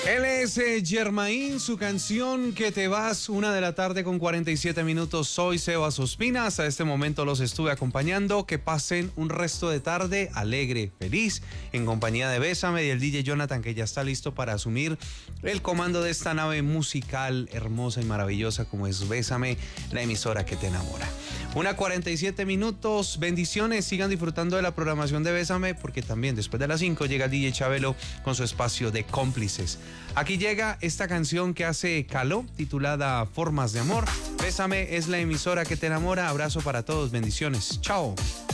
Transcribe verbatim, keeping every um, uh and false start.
Él es eh, Germain, su canción Que te vas, una de la tarde con cuarenta y siete minutos. Soy Sebas Ospina, hasta este momento los estuve acompañando. Que pasen un resto de tarde alegre, feliz, en compañía de Bésame y el D J Jonathan, que ya está listo para asumir el comando de esta nave musical hermosa y maravillosa como es Bésame, la emisora que te enamora. Una cuarenta y siete minutos, bendiciones, sigan disfrutando de la programación de Bésame, porque también después de las cinco llega el D J Chabelo con su espacio de cómplices. Aquí llega esta canción que hace Caló, titulada Formas de Amor. Bésame es la emisora que te enamora. Abrazo para todos, bendiciones. Chao.